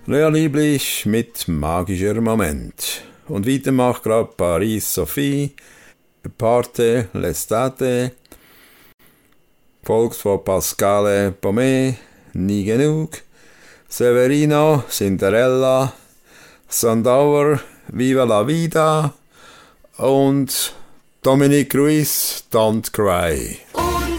Lea Lieblich mit Magischer Moment. Und weiter macht gerade Paris Sophie, Parte L'estate, Volks von Pascale Pomé, Nie genug, Severino, Cinderella, Sandauer, Viva la Vida und Dominique Ruiz, Don't Cry.